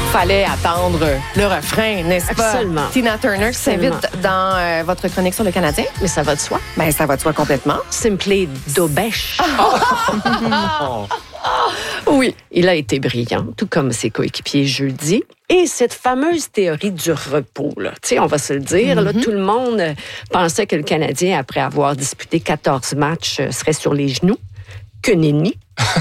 Fallait attendre le refrain, n'est-ce pas? Absolument. Tina Turner qui s'invite dans votre chronique sur le Canadien. Mais ça va de soi. Ben, ça va de soi complètement. Simply Dobèche. Oui. Il a été brillant, tout comme ses coéquipiers jeudi. Et cette fameuse théorie du repos, là, tu sais, on va se le dire, là, tout le monde pensait que le Canadien, après avoir disputé 14 matchs, serait sur les genoux. Que nenni.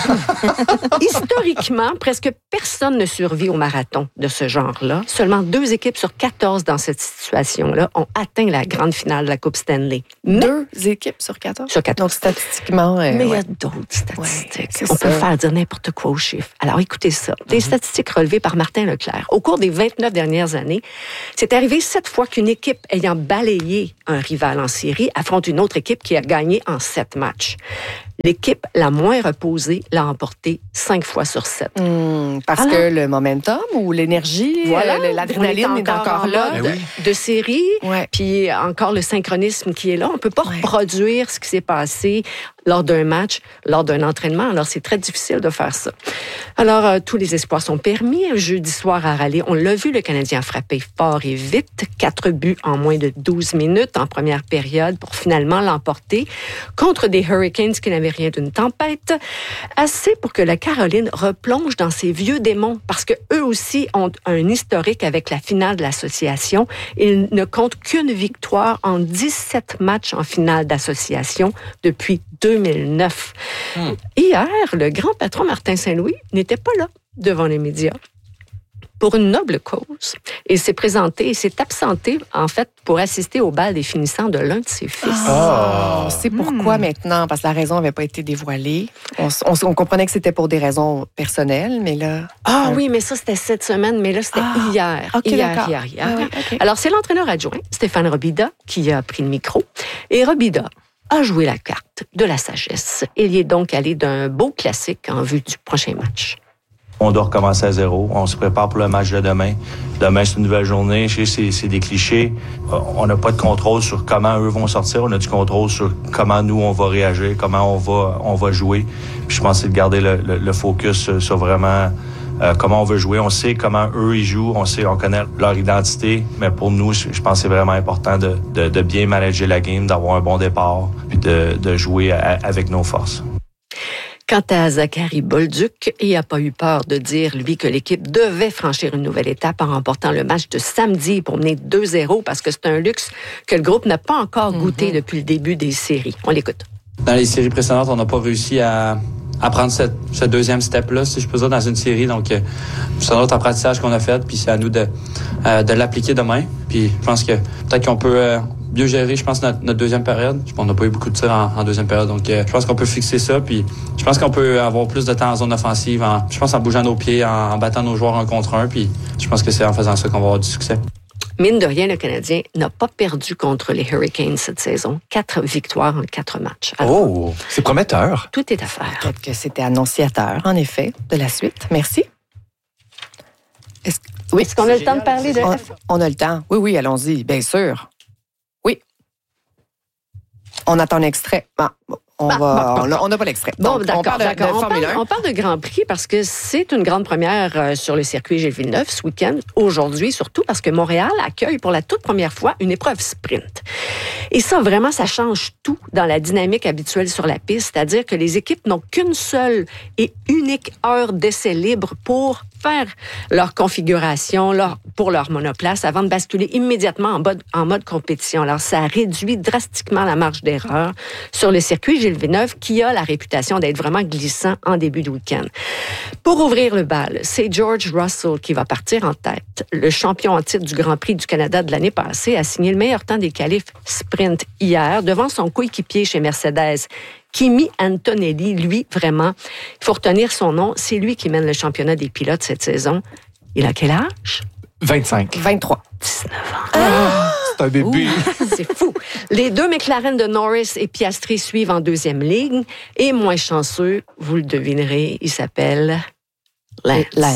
Historiquement, presque personne ne survit au marathon de ce genre-là. Seulement 2 équipes sur 14 dans cette situation-là ont atteint la grande finale de la Coupe Stanley. Mais, 2 équipes sur 14? Sur 14. Donc, statistiquement... mais il y ouais. a d'autres statistiques. Ouais, on peut faire dire n'importe quoi aux chiffres. Alors, écoutez ça. Des statistiques relevées par Martin Leclerc. Au cours des 29 dernières années, c'est arrivé 7 fois qu'une équipe ayant balayé un rival en série affronte une autre équipe qui a gagné en 7 matchs. L'équipe la moins reposée l'a emporté 5 fois sur 7. Parce que le momentum ou l'énergie, l'adrénaline est encore là. De série, Ouais. puis encore le synchronisme qui est là. On ne peut pas reproduire ce qui s'est passé lors d'un match, lors d'un entraînement. Alors, c'est très difficile de faire ça. Alors, tous les espoirs sont permis. Jeudi soir à Raleigh, on l'a vu, le Canadien a frappé fort et vite. 4 buts en moins de 12 minutes en première période pour finalement l'emporter contre des Hurricanes qui n'avaient rien d'une tempête. Assez pour que la Caroline replonge dans ses vieux démons parce que eux aussi ont un historique avec la finale de l'association. Ils ne comptent qu'une victoire en 17 matchs en finale d'association depuis 2009. Hier, le grand patron Martin Saint-Louis n'était pas là devant les médias pour une noble cause. Il s'est présenté, il s'est absenté, en fait, pour assister au bal des finissants de l'un de ses fils. On sait pourquoi maintenant, parce que la raison n'avait pas été dévoilée. On comprenait que c'était pour des raisons personnelles, mais là... Oui, mais ça, c'était cette semaine, mais là, c'était hier. OK, d'accord. Hier. Oui, OK. Alors, c'est l'entraîneur adjoint, Stéphane Robida, qui a pris le micro. Et Robida a joué la carte de la sagesse. Il y est donc allé d'un beau classique en vue du prochain match. On doit recommencer à 0. On se prépare pour le match de demain. Demain, c'est une nouvelle journée. Je sais, c'est des clichés. On n'a pas de contrôle sur comment eux vont sortir. On a du contrôle sur comment nous, on va réagir, comment on va jouer. Puis je pense que c'est de garder le focus sur vraiment comment on veut jouer. On sait comment eux, ils jouent. On connaît leur identité. Mais pour nous, je pense que c'est vraiment important de bien manager la game, d'avoir un bon départ, puis de jouer avec nos forces. Quant à Zachary Bolduc, il n'a pas eu peur de dire, lui, que l'équipe devait franchir une nouvelle étape en remportant le match de samedi pour mener 2-0 parce que c'est un luxe que le groupe n'a pas encore goûté depuis le début des séries. On l'écoute. Dans les séries précédentes, on n'a pas réussi à prendre ce deuxième step-là, si je peux dire, dans une série. Donc, c'est un autre apprentissage qu'on a fait, puis c'est à nous de l'appliquer demain. Puis, je pense que peut-être qu'on peut mieux gérer, je pense, notre deuxième période. On n'a pas eu beaucoup de tirs en deuxième période, donc je pense qu'on peut fixer ça. Puis, je pense qu'on peut avoir plus de temps en zone offensive, en bougeant nos pieds, en battant nos joueurs 1 contre 1. Puis, je pense que c'est en faisant ça qu'on va avoir du succès. Mine de rien, le Canadien n'a pas perdu contre les Hurricanes cette saison. 4 victoires en 4 matchs. Alors, c'est prometteur. tout est à faire. Peut-être que c'était annonciateur, en effet, de la suite. Merci. Est-ce qu'on a le temps de parler de... On a le temps. Oui, allons-y, bien sûr. Oui. On attend un extrait. On n'a pas l'extrait. Bon, Donc, d'accord. on parle de Formule 1. On parle de Grand Prix parce que c'est une grande première sur le circuit Gilles Villeneuve ce week-end, aujourd'hui surtout parce que Montréal accueille pour la toute première fois une épreuve sprint. Et ça, vraiment, ça change tout dans la dynamique habituelle sur la piste, c'est-à-dire que les équipes n'ont qu'une seule et unique heure d'essai libre pour faire leur configuration pour leur monoplace avant de basculer immédiatement en mode compétition. Alors, ça réduit drastiquement la marge d'erreur sur le circuit Gilles Villeneuve qui a la réputation d'être vraiment glissant en début de week-end. Pour ouvrir le bal, c'est George Russell qui va partir en tête. Le champion en titre du Grand Prix du Canada de l'année passée a signé le meilleur temps des qualifs sprint hier devant son coéquipier chez Mercedes, Kimi Antonelli. Lui, vraiment, il faut retenir son nom, c'est lui qui mène le championnat des pilotes cette saison. Il a quel âge? 25. 23. 19 ans. C'est un bébé. C'est fou. Les 2 McLaren de Norris et Piastri suivent en deuxième ligne. Et moins chanceux, vous le devinerez, il s'appelle Lance.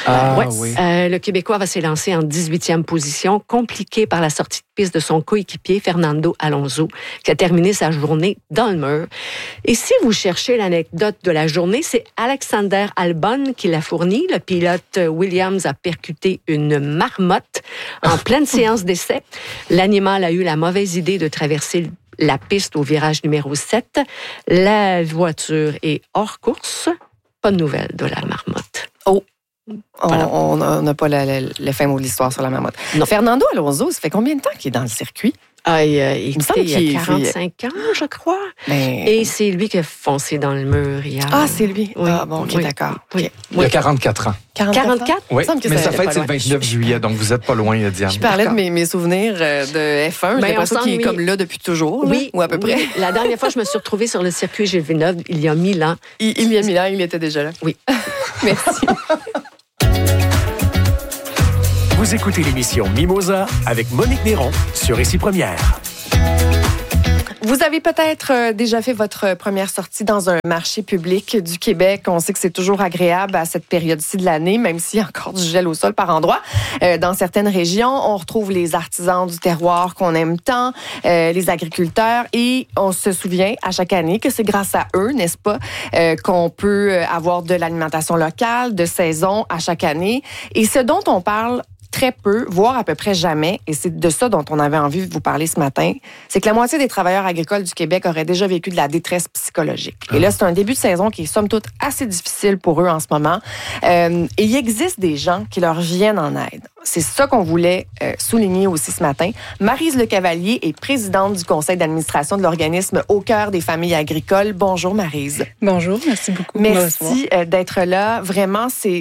Ah, Ouais. oui. Le Québécois va s'élancer en 18e position, compliqué par la sortie de piste de son coéquipier Fernando Alonso, qui a terminé sa journée dans le mur. Et si vous cherchez l'anecdote de la journée, c'est Alexander Albon qui l'a fourni. Le pilote Williams a percuté une marmotte en pleine séance d'essai. L'animal a eu la mauvaise idée de traverser la piste au virage numéro 7. La voiture est hors course. Pas de nouvelles de la marmotte. Oh! Voilà. On n'a pas le fin mot de l'histoire sur la marmotte. Non. Fernando Alonso, ça fait combien de temps qu'il est dans le circuit? Il me semble il y a qu'il- 45 ans, je crois. Ben, Et c'est lui qui a foncé dans le mur hier. Ah, c'est lui? Oui. Ah, bon, OK, Oui. d'accord. Oui. OK. Il a 44 ans. 44? Oui, Il me semble que mais sa était fête, pas c'est le loin. 29 juillet, donc vous n'êtes pas loin, Diane. Je parlais de D'accord. mes souvenirs de F1. J'ai Ben, l'impression on qu'il est s'ennuie. comme là depuis toujours, là, Oui. ou à peu près. Oui. La dernière fois, je me suis retrouvée sur le circuit Gilles Villeneuve, il y a 1000 ans. Il y a 1000 ans, il était déjà là. Oui. Merci. Vous écoutez l'émission Mimosa avec Monique Néron sur Ici Première. Vous avez peut-être déjà fait votre première sortie dans un marché public du Québec. On sait que c'est toujours agréable à cette période-ci de l'année, même s'il y a encore du gel au sol par endroits. Dans certaines régions, on retrouve les artisans du terroir qu'on aime tant, les agriculteurs, et on se souvient à chaque année que c'est grâce à eux, n'est-ce pas, qu'on peut avoir de l'alimentation locale, de saison à chaque année. Et ce dont on parle très peu, voire à peu près jamais, et c'est de ça dont on avait envie de vous parler ce matin, c'est que la moitié des travailleurs agricoles du Québec auraient déjà vécu de la détresse psychologique. Et là, c'est un début de saison qui est somme toute assez difficile pour eux en ce moment. Et il existe des gens qui leur viennent en aide. C'est ça qu'on voulait souligner aussi ce matin. Maryse Lecavalier est présidente du conseil d'administration de l'organisme Au cœur des familles agricoles. Bonjour Maryse. Bonjour, merci beaucoup. de me recevoir. Merci d'être là. Vraiment, c'est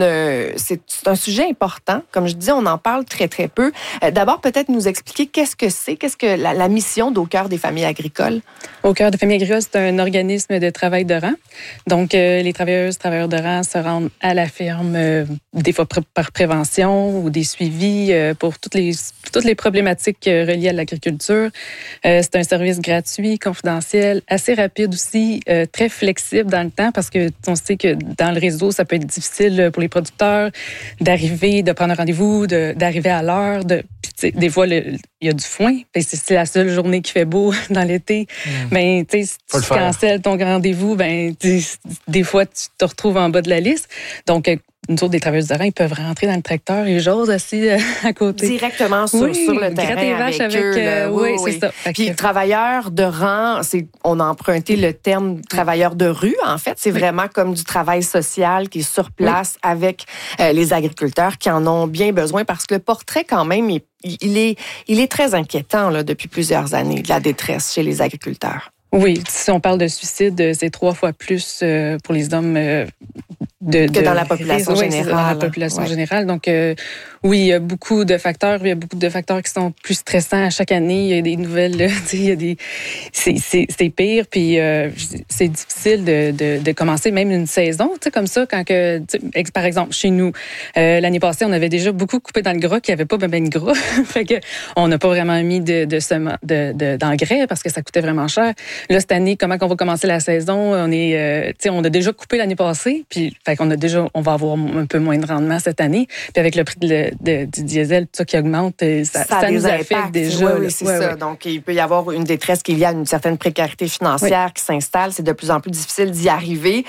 un sujet important. Comme je disais, on en parle très, très peu. D'abord, peut-être nous expliquer qu'est-ce que la mission d'Au cœur des familles agricoles? Au cœur des familles agricoles, c'est un organisme de travail de rang. Donc, les travailleurs de rang se rendent à la ferme, des fois par prévention ou des suivis pour toutes les problématiques reliées à l'agriculture. C'est un service gratuit, confidentiel, assez rapide aussi, très flexible dans le temps parce que on sait que dans le réseau, ça peut être difficile pour les producteurs d'arriver, de prendre un rendez-vous, d'arriver à l'heure. Puis, des fois, il y a du foin. Puis c'est la seule journée qui fait beau dans l'été. Ben, tu sais, si Faut le tu faire. cancelles ton rendez-vous, ben, des fois, tu te retrouves en bas de la liste. Donc, nous autres, des travailleurs de terrain, ils peuvent rentrer dans le tracteur et j'ose assis à côté. Directement sur le terrain gratter les vaches avec eux. là. oui, c'est ça. Fait Puis que- travailleurs de rang, on a emprunté le terme travailleur de rue, en fait. C'est vraiment comme du travail social qui est sur place avec les agriculteurs qui en ont bien besoin parce que le portrait, quand même, il est très inquiétant là, depuis plusieurs années, de la détresse chez les agriculteurs. Oui, si on parle de suicide, c'est 3 fois plus pour les hommes Que dans la population Oui, c'est générale. dans la population Ouais. générale. Donc, oui, il y a beaucoup de facteurs. Il y a beaucoup de facteurs qui sont plus stressants à chaque année. Il y a des nouvelles, il y a des... C'est pire. Puis, c'est difficile de commencer même une saison, tu sais, comme ça, quand que, par exemple, chez nous, l'année passée, on avait déjà beaucoup coupé dans le gras qui avait pas ben de gras. Fait que on n'a pas vraiment mis d'engrais parce que ça coûtait vraiment cher. Là, cette année, comment qu'on va commencer la saison? On a déjà coupé l'année passée, puis fait qu'on on va avoir un peu moins de rendement cette année. Puis avec le prix du diesel, tout ça qui augmente, ça nous affecte déjà. Oui, c'est ça. Donc, il peut y avoir une détresse qui est liée à une certaine précarité financière qui s'installe. C'est de plus en plus difficile d'y arriver.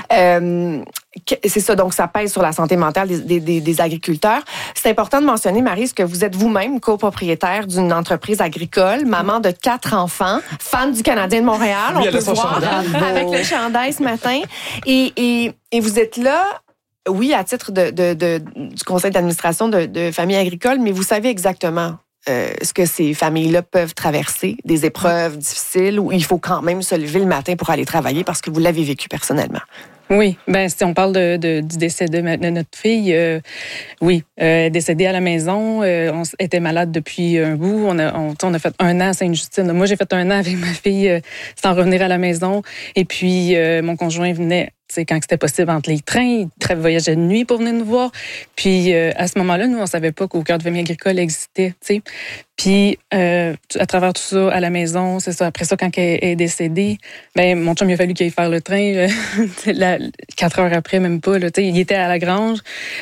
C'est ça, donc ça pèse sur la santé mentale des agriculteurs. C'est important de mentionner, Maryse, que vous êtes vous-même copropriétaire d'une entreprise agricole, maman de 4 enfants, fan du Canadien de Montréal, Oui, on elle peut a son voir, chandail. avec le chandail ce matin. Et vous êtes là, oui, à titre du conseil d'administration de familles agricoles, mais vous savez exactement ce que ces familles-là peuvent traverser, des épreuves difficiles où il faut quand même se lever le matin pour aller travailler parce que vous l'avez vécu personnellement. Oui, ben si on parle du décès de notre fille, décédée à la maison, on était malade depuis un bout. On a fait 1 an à Sainte-Justine. Moi, j'ai fait 1 an avec ma fille sans revenir à la maison. Et puis, mon conjoint venait quand c'était possible entre les trains. Ils voyageaient de nuit pour venir nous voir. Puis à ce moment-là, nous, on savait pas qu'au cœur de famille agricole existait. T'sais. Puis à travers tout ça, à la maison, c'est ça. Après ça, quand elle est décédée, ben mon chum, il a fallu qu'il aille faire le train 4 heures après, même pas. Là, il était à la grange.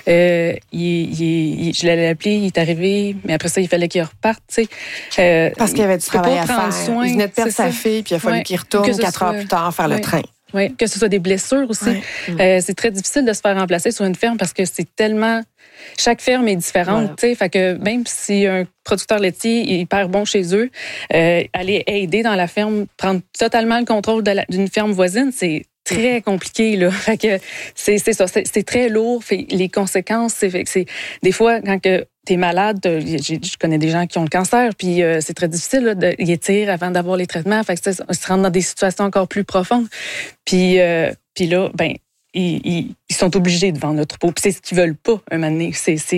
Je l'allais l'appeler, il est arrivé, mais après ça, il fallait qu'il reparte. Parce qu'il y avait du travail à faire. Soin, il venait de perdre sa fille, puis il a fallu qu'il retourne 4 heures plus tard faire le train. Oui, que ce soit des blessures aussi. C'est très difficile de se faire remplacer sur une ferme parce que c'est tellement... Chaque ferme est différente, tu sais. Fait que même si un producteur laitier est hyper bon chez eux, aller aider dans la ferme, prendre totalement le contrôle d'une ferme voisine, c'est très compliqué, là. Fait que c'est ça, c'est très lourd. Fait les conséquences, c'est des fois, quand t'es malade, je connais des gens qui ont le cancer, puis c'est très difficile là, de y étirer avant d'avoir les traitements. Fait que on se rend dans des situations encore plus profondes. Puis là, ben ils sont obligés de vendre le troupeau. Puis c'est ce qu'ils veulent pas, un moment donné.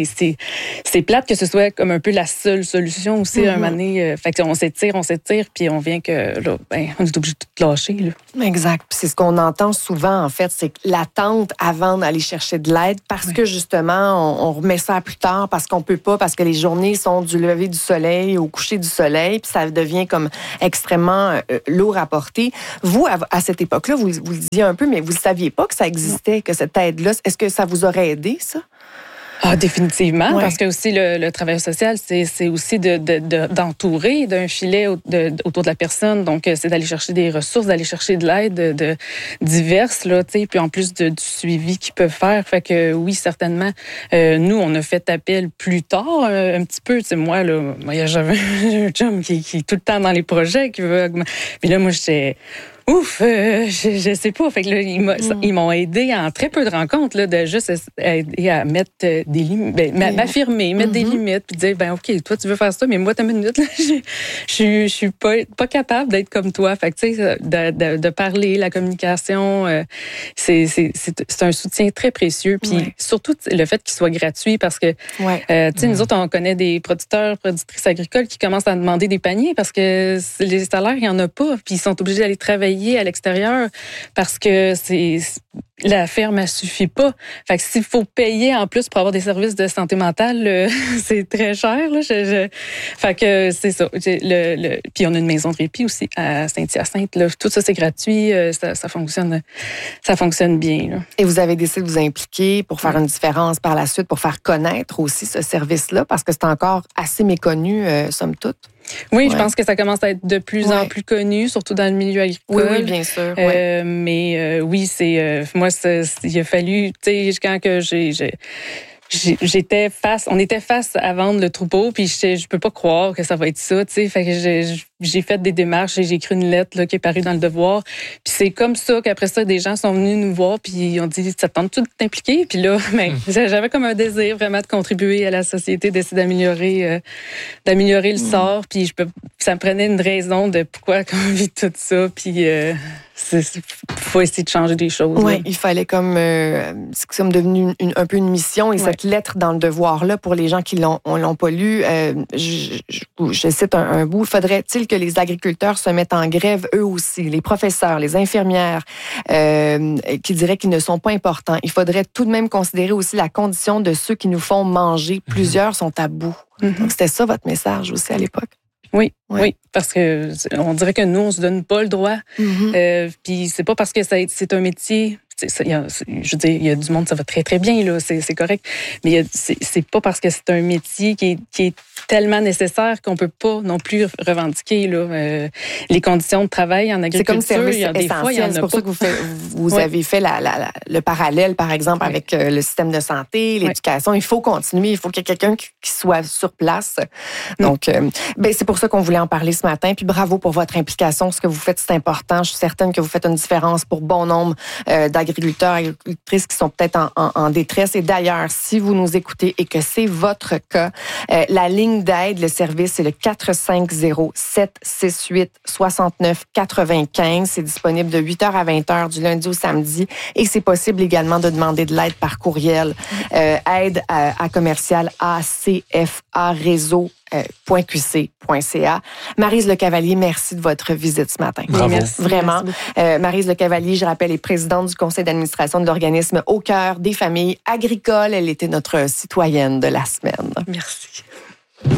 C'est plate que ce soit comme un peu la seule solution aussi, un moment donné. Fait qu'on s'étire, puis on vient que, là, ben, on est obligé de tout lâcher, là. Exact. Puis c'est ce qu'on entend souvent, en fait, c'est l'attente avant d'aller chercher de l'aide parce que, justement, on remet ça plus tard parce qu'on peut pas, parce que les journées sont du lever du soleil au coucher du soleil, puis ça devient comme extrêmement lourd à porter. Vous, à cette époque-là, vous le disiez un peu, mais vous ne saviez pas que ça existait, que cette aide-là. Est-ce que ça vous aurait aidé, ça? Ah, définitivement, parce que aussi le travail social, c'est aussi d'entourer d'un filet autour de la personne. Donc, c'est d'aller chercher des ressources, d'aller chercher de l'aide diverses, là, tu sais, puis en plus du suivi qu'ils peuvent faire. Fait que oui, certainement, nous, on a fait appel plus tard, un petit peu. Tu sais, moi, là, j'avais un chum qui est tout le temps dans les projets, qui veut augmenter. Puis là, moi, j'étais... Ouf, je sais pas. Fait que là, ils m'ont aidé en très peu de rencontres, là, de juste aider à mettre des limites, m'affirmer, mettre des limites, puis dire, ben OK, toi, tu veux faire ça, mais moi, t'as une minute, là, je suis pas capable d'être comme toi. Fait que, tu sais, de parler, la communication, c'est un soutien très précieux. Puis surtout, le fait qu'il soit gratuit, parce que, tu sais, nous autres, on connaît des producteurs, productrices agricoles qui commencent à demander des paniers parce que les salaires, il n'y en a pas, puis ils sont obligés d'aller travailler à l'extérieur parce que la ferme, elle suffit pas. Fait que s'il faut payer en plus pour avoir des services de santé mentale, c'est très cher. Là. Fait que c'est ça. Puis on a une maison de répit aussi à Saint-Hyacinthe. Là. Tout ça, c'est gratuit. Ça fonctionne bien. Là. Et vous avez décidé de vous impliquer pour faire une différence par la suite, pour faire connaître aussi ce service-là, parce que c'est encore assez méconnu, somme toute. Oui, je pense que ça commence à être de plus en plus connu, surtout dans le milieu agricole. Oui, bien sûr. Mais oui, moi, il a fallu, tu sais, quand que on était face à vendre le troupeau, puis je peux pas croire que ça va être ça, tu sais. Fait que j'ai fait des démarches et j'ai écrit une lettre là, qui est parue dans le Devoir. Puis c'est comme ça qu'après ça, des gens sont venus nous voir puis ils ont dit, ça te tente-tu de t'impliquer? Puis là, j'avais comme un désir vraiment de contribuer à la société, d'essayer d'améliorer le sort. Puis ça me prenait une raison de pourquoi on vit tout ça. Puis faut essayer de changer des choses. Oui, il fallait comme... c'est comme devenu un peu une mission. Et cette lettre dans le Devoir-là, pour les gens qui l'ont pas lu, je cite un bout, faudrait-il que les agriculteurs se mettent en grève eux aussi, les professeurs, les infirmières, qui diraient qu'ils ne sont pas importants. Il faudrait tout de même considérer aussi la condition de ceux qui nous font manger. Plusieurs sont à bout. Donc, c'était ça votre message aussi à l'époque? Oui, parce que on dirait que nous, on se donne pas le droit. Puis c'est pas parce que c'est un métier... je veux dire, il y a du monde, ça va très, très bien, là, c'est correct. Mais c'est pas parce que c'est un métier qui est tellement nécessaire qu'on peut pas non plus revendiquer là, les conditions de travail en agriculture. C'est comme service essentiel. C'est pour ça que vous avez fait le parallèle, par exemple, avec le système de santé, l'éducation. Il faut continuer. Il faut qu'il y ait quelqu'un qui soit sur place. Donc, c'est pour ça qu'on voulait en parler ce matin. Puis bravo pour votre implication. Ce que vous faites, c'est important. Je suis certaine que vous faites une différence pour bon nombre d'agriculteurs, agricultrices qui sont peut-être en détresse. Et d'ailleurs, si vous nous écoutez et que c'est votre cas, la ligne d'aide, le service, c'est le 450-768-6995. C'est disponible de 8h à 20h du lundi au samedi. Et c'est possible également de demander de l'aide par courriel. Aide à commercial ACFA Réseau .qc.ca. Maryse Lecavalier, merci de votre visite ce matin. Bravo. Merci. Vraiment. Maryse Lecavalier, je rappelle, est présidente du conseil d'administration de l'organisme Au cœur des familles agricoles. Elle était notre citoyenne de la semaine. Merci.